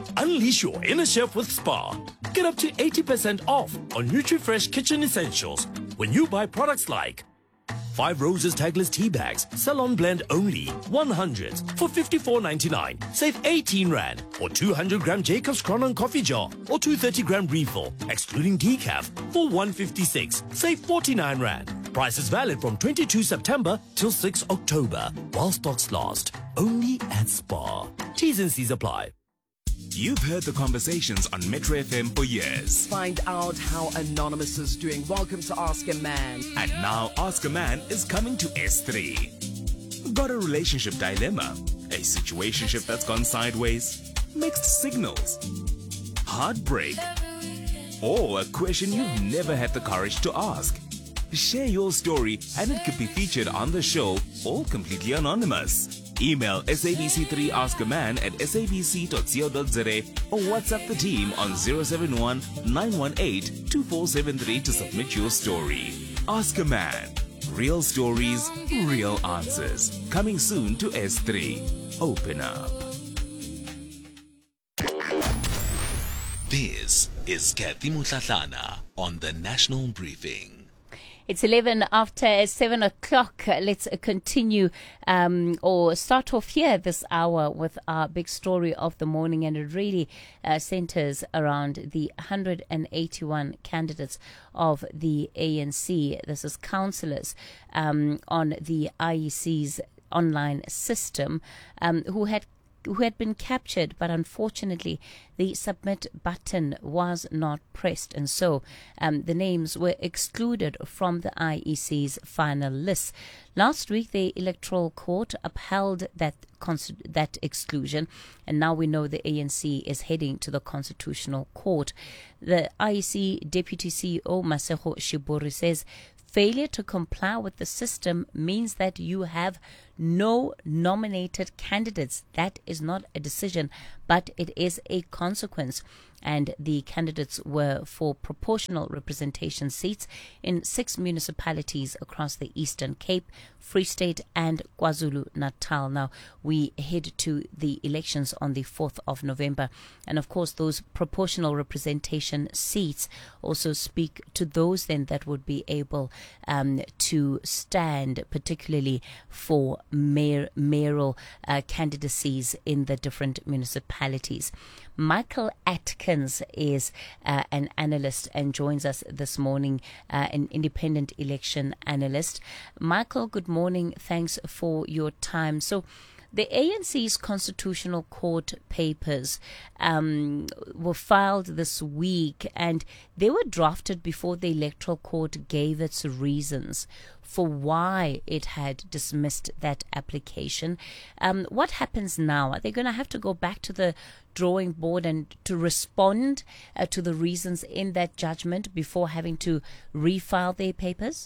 Unleash your inner chef with Spar. Get up to 80% off on NutriFresh kitchen essentials when you buy products like 5 Roses Tagless Tea Bags, Salon Blend only, 100 for 54.99, save 18 Rand, or 200 gram Jacob's Crown coffee jar, or 230-gram refill, excluding decaf, for 156, save 49 Rand. Price is valid from 22 September till 6 October, while stocks last, only at Spar. T's and C's apply. You've heard the conversations on Metro FM for years. Find out how Anonymous is doing. Welcome to Ask a Man. And now Ask a Man is coming to S3. Got a relationship dilemma? A situationship that's gone sideways? Mixed signals? Heartbreak? Or a question you've never had the courage to ask? Share your story and it could be featured on the show, all completely anonymous. Email sabc3askaman@sabc.co.za or WhatsApp the team on 071 918 2473 to submit your story. Ask a Man. Real stories, real answers. Coming soon to S3. Open up. This is Kathy Mutlatlana on the National Briefing. It's 11 after 7 o'clock. Let's continue or start off here this hour with our big story of the morning, and it really centers around the 181 candidates of the ANC. This is councillors on the IEC's online system who had been captured, but unfortunately the submit button was not pressed, and so the names were excluded from the IEC's final list. Last week, the Electoral Court upheld that exclusion, and now we know the ANC is heading to the Constitutional Court. The IEC Deputy CEO Masego Shibori says failure to comply with the system means that you have no nominated candidates. That is not a decision, but it is a consequence. And the candidates were for proportional representation seats in 6 municipalities across the Eastern Cape, Free State and KwaZulu-Natal. Now, we head to the elections on the 4th of November. And of course, those proportional representation seats also speak to those then that would be able to stand, particularly for mayoral candidacies in the different municipalities. Michael Atkins is an analyst and joins us this morning, an independent election analyst. Michael, good morning. Thanks for your time. So, the ANC's Constitutional Court papers were filed this week, and they were drafted before the Electoral Court gave its reasons for why it had dismissed that application. What happens now? Are they going to have to go back to the drawing board and to respond to the reasons in that judgment before having to refile their papers?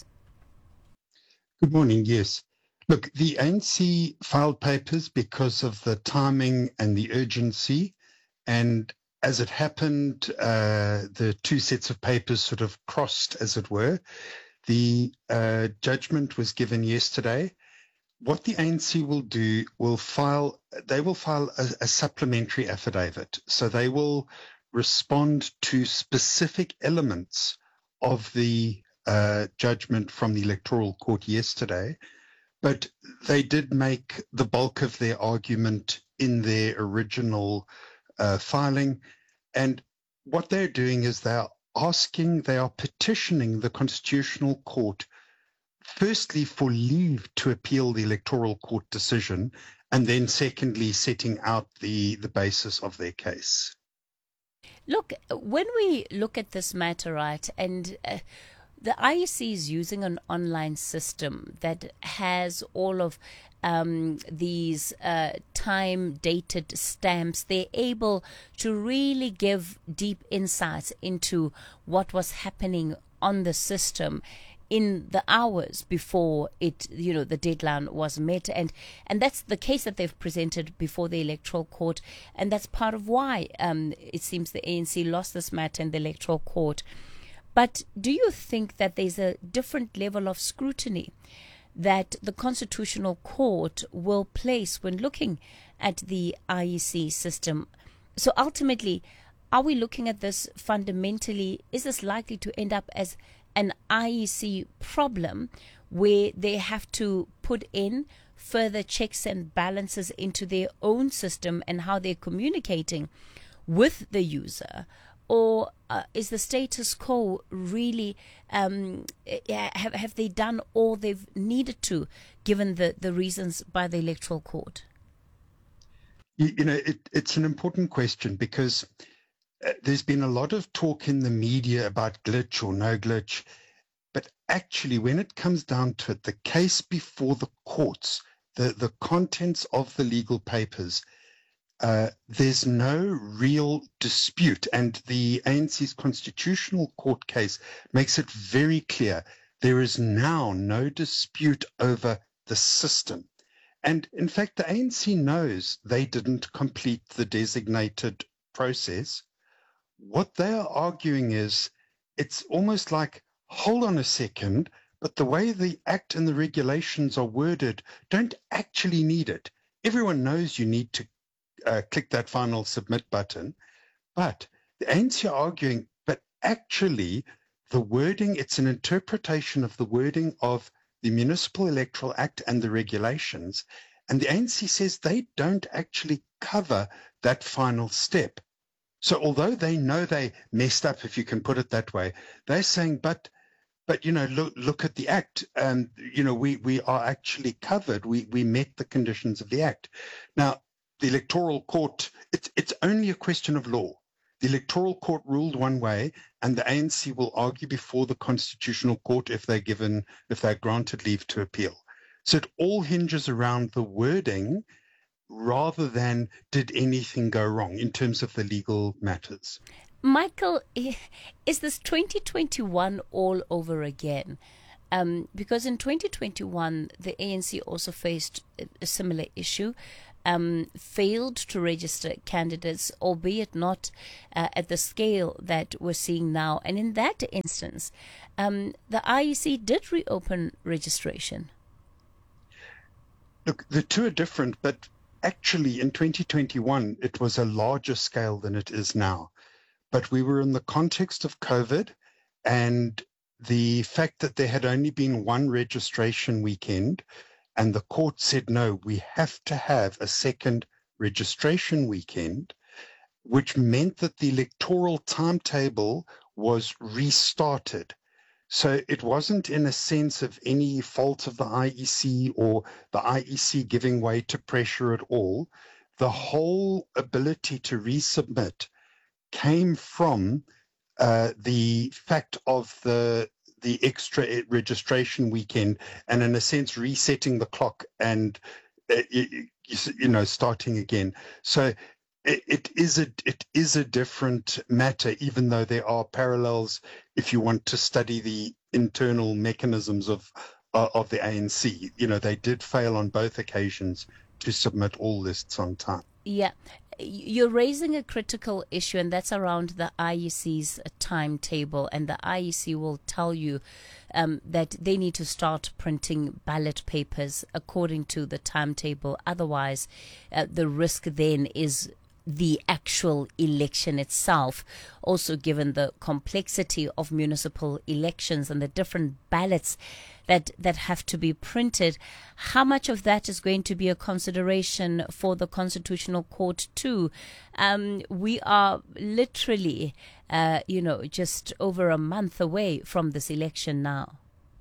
Good morning. Yes. Look, the ANC filed papers because of the timing and the urgency. And as it happened, the two sets of papers sort of crossed, as it were. The judgment was given yesterday. What the ANC will do, they will file a supplementary affidavit. So they will respond to specific elements of the judgment from the Electoral Court yesterday. But they did make the bulk of their argument in their original filing. And what they're doing is they are petitioning the Constitutional Court, firstly, for leave to appeal the Electoral Court decision, and then secondly, setting out the basis of their case. Look, when we look at this matter, right, and the IEC is using an online system that has all of these time-dated stamps. They're able to really give deep insights into what was happening on the system in the hours before the deadline was met, and that's the case that they've presented before the Electoral Court, and that's part of why it seems the ANC lost this matter in the Electoral Court. But do you think that there's a different level of scrutiny that the Constitutional Court will place when looking at the IEC system So ultimately, are we looking at this fundamentally? Is this likely to end up as an IEC problem where they have to put in further checks and balances into their own system and how they're communicating with the user? Or is the status quo really, have they done all they've needed to, given the reasons by the Electoral Court? It's an important question because there's been a lot of talk in the media about glitch or no glitch. But actually, when it comes down to it, the case before the courts, the contents of the legal papers, there's no real dispute. And the ANC's Constitutional Court case makes it very clear there is now no dispute over the system. And in fact, the ANC knows they didn't complete the designated process. What they are arguing is it's almost like, hold on a second, but the way the Act and the regulations are worded don't actually need it. Everyone knows you need to click that final submit button, but the ANC are arguing, but actually the wording, it's an interpretation of the wording of the Municipal Electoral Act and the regulations, and the ANC says they don't actually cover that final step. So although they know they messed up, if you can put it that way, they're saying, but look at the Act. We are actually covered. We met the conditions of the Act. Now, the Electoral Court, it's only a question of law. The Electoral Court ruled one way, and the ANC will argue before the Constitutional Court if they're granted leave to appeal. So it all hinges around the wording rather than did anything go wrong in terms of the legal matters. Michael, is this 2021 all over again? Because in 2021, the ANC also faced a similar issue, failed to register candidates, albeit not at the scale that we're seeing now. And in that instance, the IEC did reopen registration. Look, the two are different, but actually in 2021, it was a larger scale than it is now. But we were in the context of COVID, and the fact that there had only been one registration weekend, and the court said, no, we have to have a second registration weekend, which meant that the electoral timetable was restarted. So it wasn't in a sense of any fault of the IEC or the IEC giving way to pressure at all. The whole ability to resubmit came from the fact of the extra registration weekend, and in a sense resetting the clock and starting again. So it is a different matter, even though there are parallels if you want to study the internal mechanisms of the ANC. They did fail on both occasions to submit all lists on time. Yeah. You're raising a critical issue, and that's around the IEC's timetable. And the IEC will tell you that they need to start printing ballot papers according to the timetable. Otherwise, the risk then is the actual election itself. Also, given the complexity of municipal elections and the different ballots that have to be printed, how much of that is going to be a consideration for the Constitutional Court too? We are literally, just over a month away from this election now.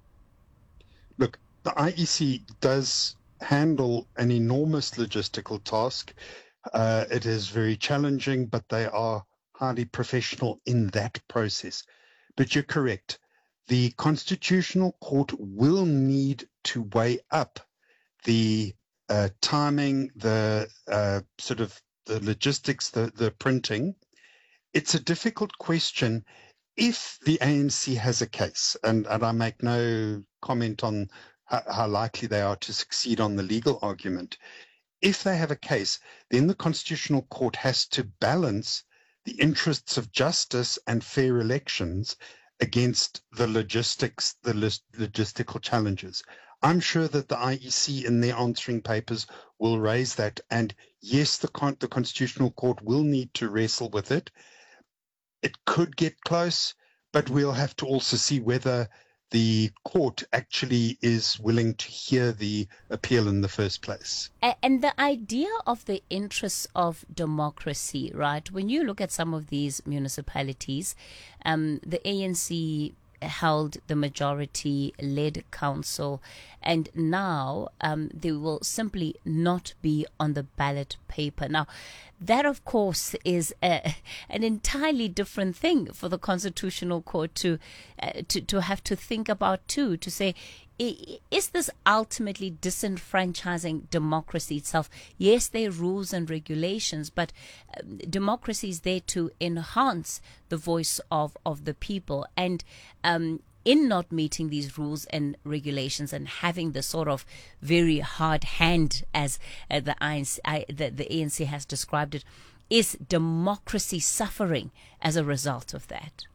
Look, the IEC does handle an enormous logistical task. It is very challenging, but they are highly professional in that process. But you're correct. The Constitutional Court will need to weigh up the timing, the sort of the logistics, the printing. It's a difficult question. If the ANC has a case, and I make no comment on how likely they are to succeed on the legal argument, if they have a case, then the Constitutional Court has to balance the interests of justice and fair elections against the logistical challenges. I'm sure that the IEC in their answering papers will raise that. And yes, the Constitutional Court will need to wrestle with it. It could get close, but we'll have to also see whether the court actually is willing to hear the appeal in the first place. And the idea of the interests of democracy, right? When you look at some of these municipalities, the ANC held the majority-led council, and now they will simply not be on the ballot paper. Now, that, of course, is an entirely different thing for the Constitutional Court to have to think about too, to say, is this ultimately disenfranchising democracy itself? Yes, there are rules and regulations, but democracy is there to enhance the voice of the people. And in not meeting these rules and regulations and having the sort of very hard hand, as the ANC has described it, is democracy suffering as a result of that?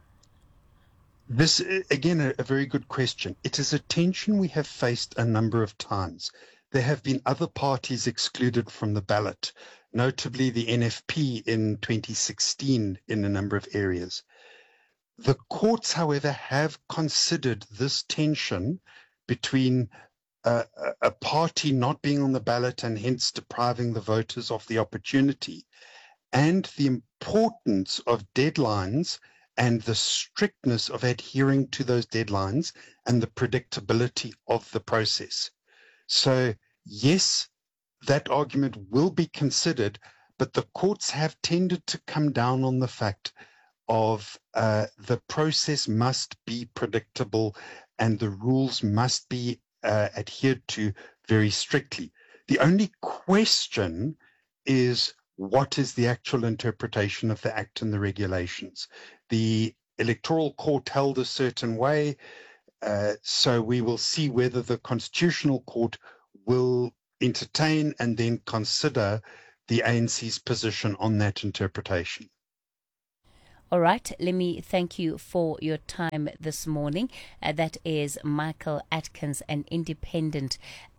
This, again, a very good question. It is a tension we have faced a number of times. There have been other parties excluded from the ballot, notably the NFP in 2016 in a number of areas. The courts, however, have considered this tension between a party not being on the ballot and hence depriving the voters of the opportunity, and the importance of deadlines and the strictness of adhering to those deadlines and the predictability of the process. So, yes, that argument will be considered, but the courts have tended to come down on the fact of the process must be predictable and the rules must be adhered to very strictly. The only question is, what is the actual interpretation of the Act and the regulations? The Electoral Court held a certain way, so we will see whether the Constitutional Court will entertain and then consider the ANC's position on that interpretation. All right, let me thank you for your time this morning. That is Michael Atkins, an independent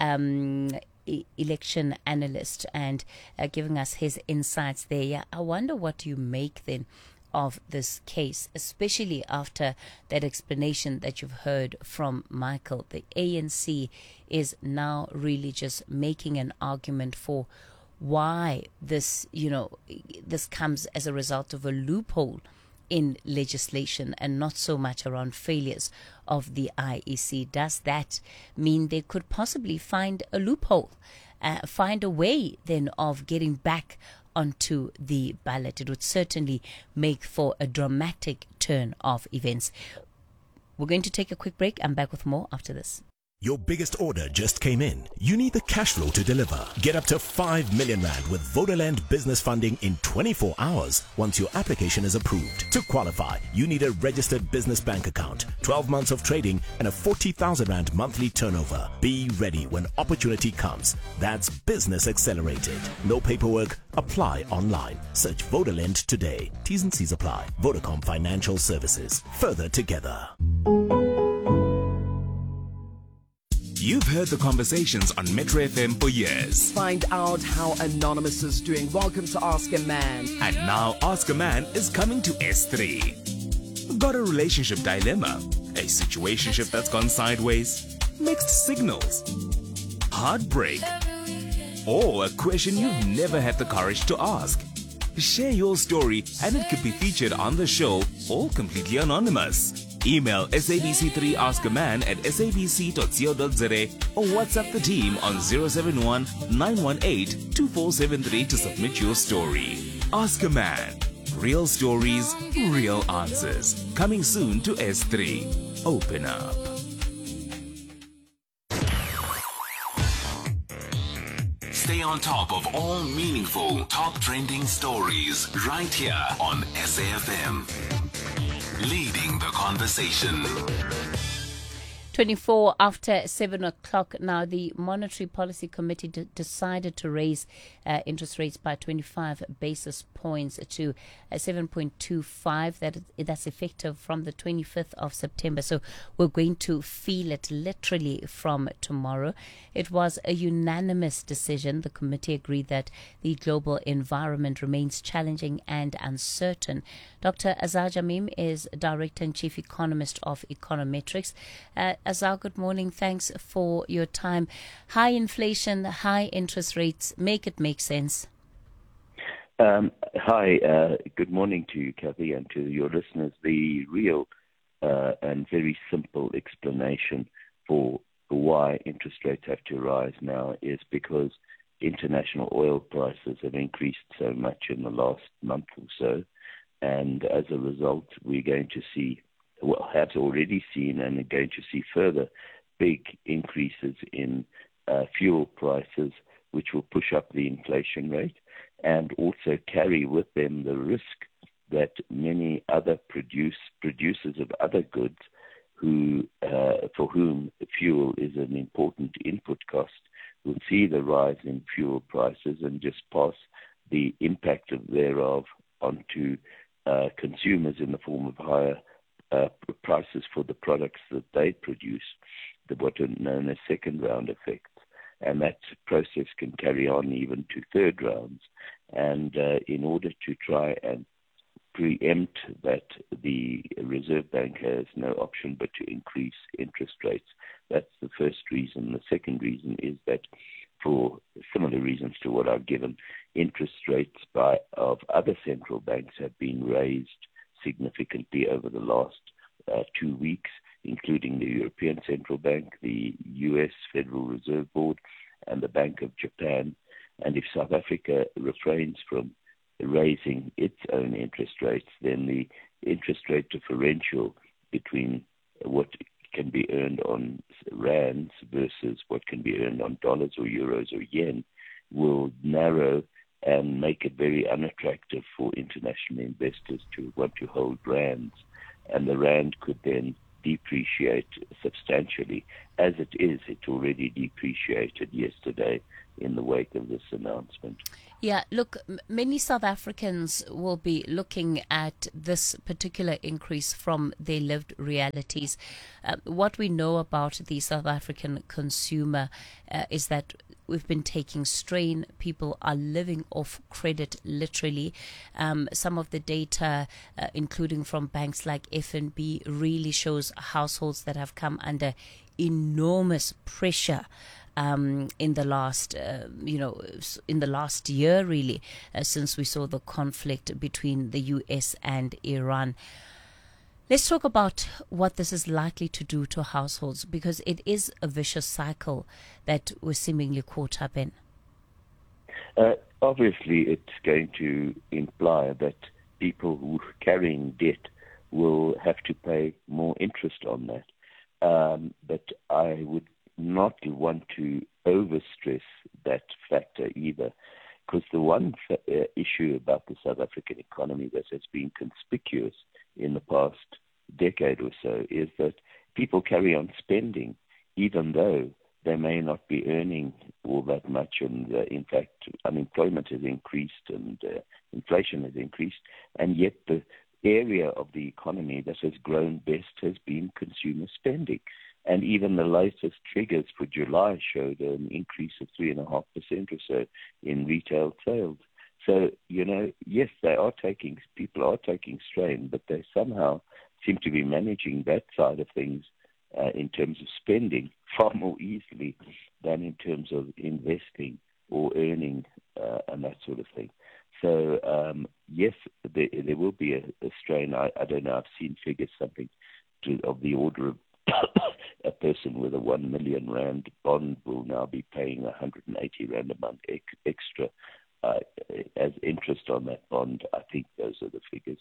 election analyst, and giving us his insights there. Yeah, I wonder what you make then of this case, especially after that explanation that you've heard from Michael. The ANC is now really just making an argument for why this, this comes as a result of a loophole in legislation and not so much around failures of the IEC. Does that mean they could possibly find a loophole, find a way then of getting back onto the ballot? It would certainly make for a dramatic turn of events. We're going to take a quick break. I'm back with more after this. Your biggest order just came in. You need the cash flow to deliver. Get up to 5 million Rand with Vodaland business funding in 24 hours once your application is approved. To qualify, you need a registered business bank account, 12 months of trading, and a 40,000 Rand monthly turnover. Be ready when opportunity comes. That's Business Accelerated. No paperwork. Apply online. Search Vodaland today. T's and C's apply. Vodacom Financial Services. Further together. You've heard the conversations on Metro FM for years. Find out how Anonymous is doing. Welcome to Ask a Man. And now Ask a Man is coming to S3. Got a relationship dilemma? A situationship that's gone sideways? Mixed signals? Heartbreak? Or a question you've never had the courage to ask? Share your story and it could be featured on the show, all completely anonymous. Email sabc3askaman@sabc.co.za or WhatsApp the team on 071 918 2473 to submit your story. Ask a Man. Real stories, real answers. Coming soon to S3. Open up. Stay on top of all meaningful, top trending stories right here on SAFM. Leading the conversation. 24 after 7 o'clock. Now, the Monetary Policy Committee decided to raise interest rates by 25 basis points to 7.25. That's effective from the 25th of September. So we're going to feel it literally from tomorrow. It was a unanimous decision. The committee agreed that the global environment remains challenging and uncertain. Dr. Azar Jamim is Director and Chief Economist of Econometrics. Azar, good morning. Thanks for your time. High inflation, high interest rates, make it make sense. Hi, good morning to you, Kathy, and to your listeners. The real and very simple explanation for why interest rates have to rise now is because international oil prices have increased so much in the last month or so, and as a result, we're going to see, well, have already seen and are going to see further big increases in fuel prices, which will push up the inflation rate and also carry with them the risk that many other producers of other goods for whom fuel is an important input cost will see the rise in fuel prices and just pass the impact thereof onto consumers in the form of higher prices for the products that they produce, what are known as second round effects. And that process can carry on even to third rounds. And in order to try and preempt that, the Reserve Bank has no option but to increase interest rates. That's the first reason. The second reason is that, for similar reasons to what I've given, interest rates of other central banks have been raised significantly over the last 2 weeks, including the European Central Bank, the U.S. Federal Reserve Board, and the Bank of Japan. And if South Africa refrains from raising its own interest rates, then the interest rate differential between what can be earned on rands versus what can be earned on dollars or euros or yen will narrow and make it very unattractive for international investors to want to hold rands. And the rand could then depreciate substantially, as it is. It already depreciated yesterday in the wake of this announcement. Yeah, look, many South Africans will be looking at this particular increase from their lived realities. What we know about the South African consumer is that we've been taking strain. People are living off credit, literally. Some of the data, including from banks like FNB, really shows households that have come under enormous pressure in the last year, really, since we saw the conflict between the US and Iran. Let's talk about what this is likely to do to households, because it is a vicious cycle that we're seemingly caught up in. Obviously, it's going to imply that people who are carrying debt will have to pay more interest on that. But I would not want to overstress that factor either, because the one issue about the South African economy that has been conspicuous in the past decade or so is that people carry on spending even though they may not be earning all that much, and in fact unemployment has increased and inflation has increased, and yet the area of the economy that has grown best has been consumer spending. And even the latest figures for July showed an increase of 3.5% or so in retail sales. So, yes, people are taking strain, but they somehow seem to be managing that side of things in terms of spending far more easily than in terms of investing or earning and that sort of thing. So, yes, there will be a strain. I don't know, I've seen figures, something of the order of a person with a 1 million rand bond will now be paying 180 rand a month extra as interest on that bond. I think those are the figures.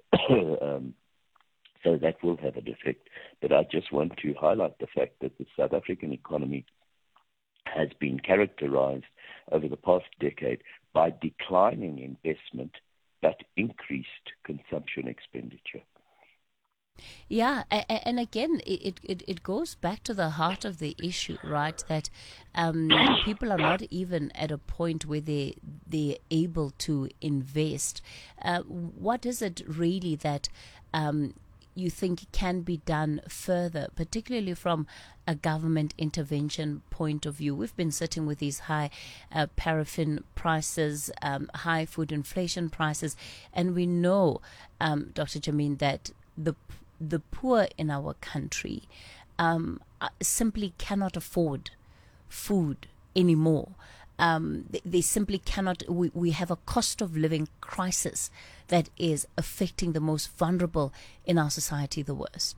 So that will have an effect. But I just want to highlight the fact that the South African economy has been characterized over the past decade by declining investment but increased consumption expenditure. Yeah, and again, it goes back to the heart of the issue, right? That people are not even at a point where they're able to invest. What is it really that you think can be done further, particularly from a government intervention point of view? We've been sitting with these high paraffin prices, high food inflation prices, and we know, Dr. Jamin, that the poor in our country simply cannot afford food anymore. They simply cannot. We have a cost of living crisis that is affecting the most vulnerable in our society the worst.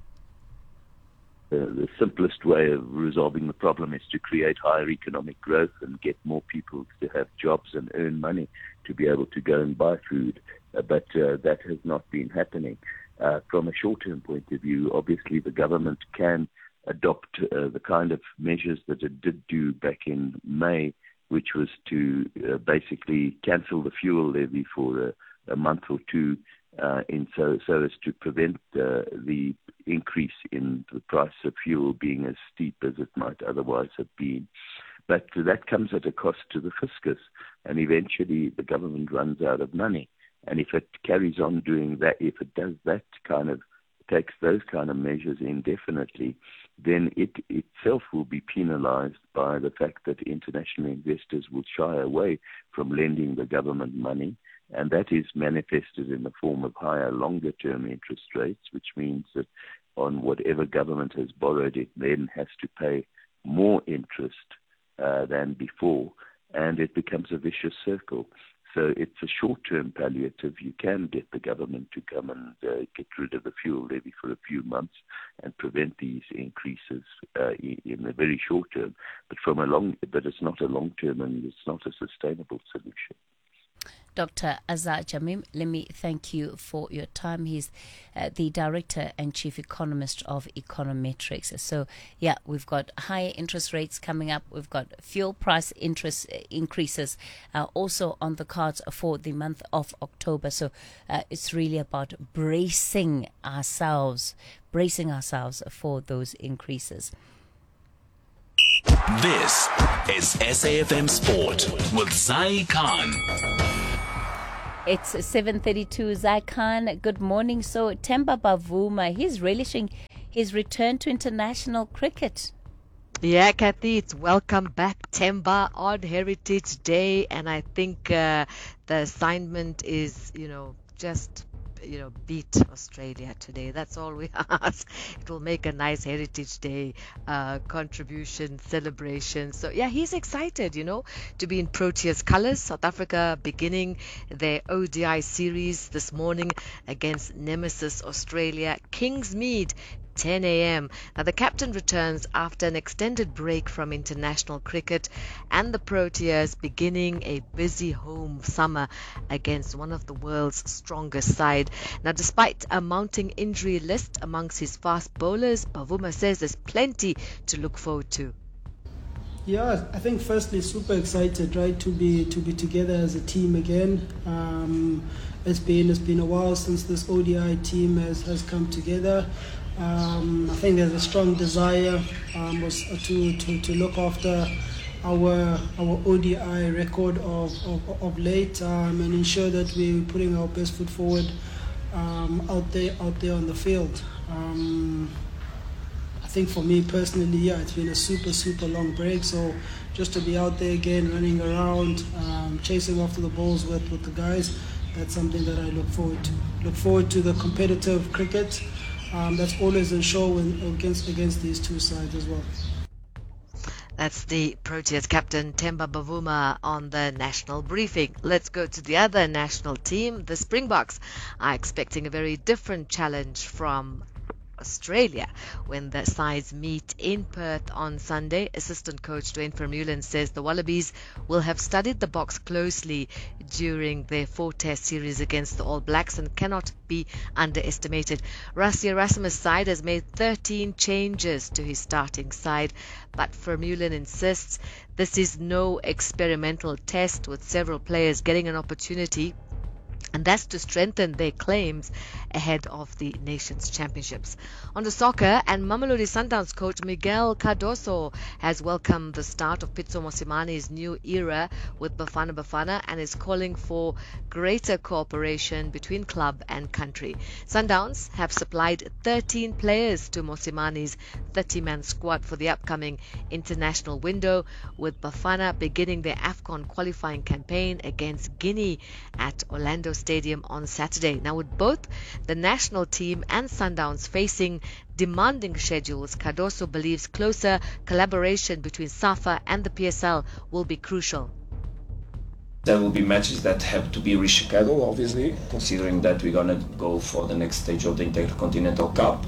The simplest way of resolving the problem is to create higher economic growth and get more people to have jobs and earn money to be able to go and buy food. But that has not been happening. From a short-term point of view, obviously the government can adopt the kind of measures that it did do back in May, which was to basically cancel the fuel levy for a month or two, so as to prevent the increase in the price of fuel being as steep as it might otherwise have been. But that comes at a cost to the fiscus, and eventually the government runs out of money. And if it carries on doing that, if it does that kind of, takes those kind of measures indefinitely, then it itself will be penalized by the fact that international investors will shy away from lending the government money. And that is manifested in the form of higher longer-term interest rates, which means that on whatever government has borrowed, it then has to pay more interest than before, and it becomes a vicious circle. So it's a short-term palliative. You can get the government to come and get rid of the fuel levy for a few months and prevent these increases in the very short term. But it's not a long-term and it's not a sustainable solution. Dr. Azar Jamim, let me thank you for your time. He's the Director and Chief Economist of Econometrics. So, yeah, we've got higher interest rates coming up. We've got fuel price interest increases also on the cards for the month of October. So it's really about bracing ourselves for those increases. This is SAFM Sport with Zai Khan. It's 7:32. Zai Khan, good morning. So Themba Bavuma, he's relishing his return to international cricket. Yeah, Kathy, it's welcome back, Themba, on Heritage Day. And I think the assignment is, just beat Australia today. That's all we ask. It will make a nice Heritage Day contribution, celebration. So yeah, he's excited, to be in Proteas colours. South Africa beginning their ODI series this morning against Nemesis Australia, Kingsmead, 10 a.m. Now, the captain returns after an extended break from international cricket, and the Proteas beginning a busy home summer against one of the world's strongest side. Now, despite a mounting injury list amongst his fast bowlers, Bavuma says there's plenty to look forward to. Yeah, I think firstly super excited, right, to be together as a team again. It's been a while since this ODI team has come together. I think there's a strong desire to look after our ODI record of late and ensure that we're putting our best foot forward out there on the field. I think for me personally, yeah, it's been a super long break. So just to be out there again, running around, chasing after the balls with the guys, that's something that I look forward to. Look forward to the competitive cricket. That's always in show against these two sides as well. That's the Proteas captain Themba Bavuma on the national briefing. Let's go to the other national team. The Springboks are expecting a very different challenge from Australia when the sides meet in Perth on Sunday. Assistant coach Dwayne Vermeulen says the Wallabies will have studied the Boks closely during their 4-test series against the All Blacks and cannot be underestimated. Rassie Erasmus' side has made 13 changes to his starting side, but Vermeulen insists this is no experimental test, with several players getting an opportunity and that's to strengthen their claims ahead of the Nations Championships. On to soccer, and Mamelodi Sundowns coach Miguel Cardoso has welcomed the start of Pitso Mosimani's new era with Bafana Bafana and is calling for greater cooperation between club and country. Sundowns have supplied 13 players to Mosimani's 30-man squad for the upcoming international window, with Bafana beginning their AFCON qualifying campaign against Guinea at Orlando Stadium on Saturday. Now, with both the national team and Sundowns facing demanding schedules, Cardoso believes closer collaboration between SAFA and the PSL will be crucial. There will be matches that have to be rescheduled, obviously, considering that we're going to go for the next stage of the Intercontinental Cup.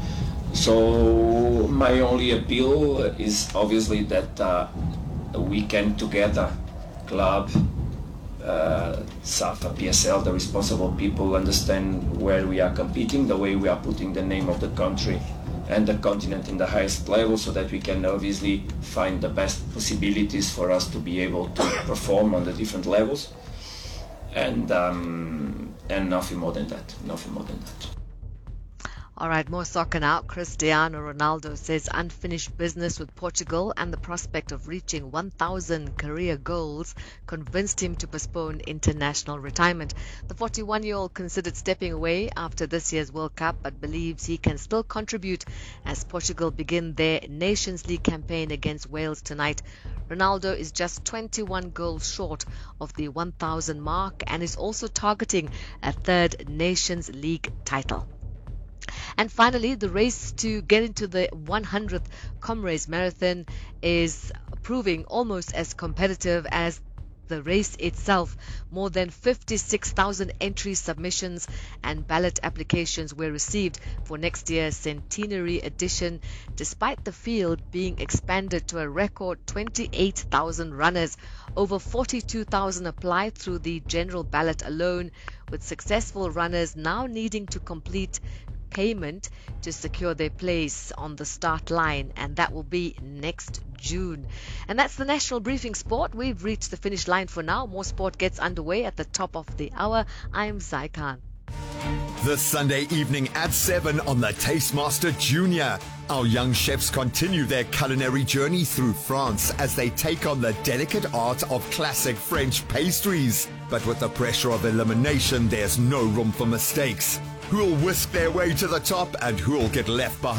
So my only appeal is obviously that we can together, club, SAFA, PSL, the responsible people, understand where we are competing, the way we are putting the name of the country and the continent in the highest level, so that we can obviously find the best possibilities for us to be able to perform on the different levels, and nothing more than that. All right, more soccer now. Cristiano Ronaldo says unfinished business with Portugal and the prospect of reaching 1,000 career goals convinced him to postpone international retirement. The 41-year-old considered stepping away after this year's World Cup, but believes he can still contribute as Portugal begin their Nations League campaign against Wales tonight. Ronaldo is just 21 goals short of the 1,000 mark and is also targeting a third Nations League title. And finally, the race to get into the 100th Comrades Marathon is proving almost as competitive as the race itself. More than 56,000 entry submissions and ballot applications were received for next year's centenary edition, despite the field being expanded to a record 28,000 runners. Over 42,000 applied through the general ballot alone, with successful runners now needing to complete payment to secure their place on the start line, and that will be next June. And that's the National Briefing Sport. We've reached the finish line for now. More sport gets underway at the top of the hour. I'm Zai Khan. This Sunday evening at 7 on the Tastemaster Junior. Our young chefs continue their culinary journey through France as they take on the delicate art of classic French pastries. But with the pressure of elimination, there's no room for mistakes. Who'll whisk their way to the top and who'll get left behind?